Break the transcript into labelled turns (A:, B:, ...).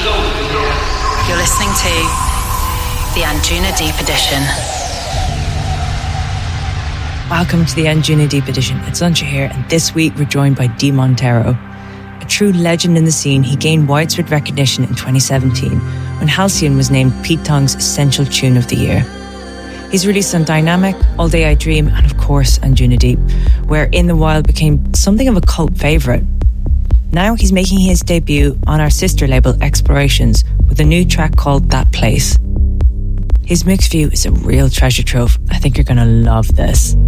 A: You're listening to the Anjuna Deep Edition.
B: Welcome to the Anjuna Deep Edition. It's Saoirse here, and this week we're joined by Dee Montero. A true legend in the scene, he gained widespread recognition in 2017 when Halcyon was named Pete Tong's Essential Tune of the Year. He's released on Dynamic, All Day I Dream, and of course Anjuna Deep, where In the Wild became something of a cult favourite. Now he's making his debut on our sister label Explorations with a new track called That Place. His mix view is a real treasure trove. I think you're going to love this.